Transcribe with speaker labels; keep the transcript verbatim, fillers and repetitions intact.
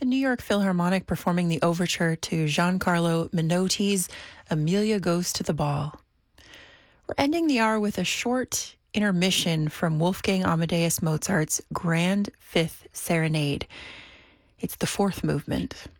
Speaker 1: the New York Philharmonic performing the overture to Giancarlo Menotti's Amelia Goes to the Ball. We're ending the hour with a short intermission from Wolfgang Amadeus Mozart's Grand Fifth Serenade. It's the fourth movement.